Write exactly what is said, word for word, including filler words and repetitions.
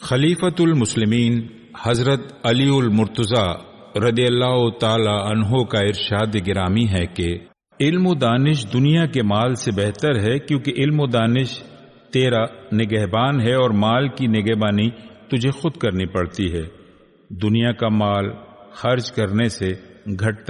खलीफतुल मुस्लिमीन हजरत अलीउल मुर्तज़ा रदियल्लाहु ताला अन्हो का इरशाद गिरामी है कि इल्म दानिश दुनिया के माल से बेहतर है, क्योंकि इल्म दानिश तेरा निगहबान है और माल की निगहबानी तुझे खुद करनी पड़ती है। दुनिया का माल खर्च करने से घटता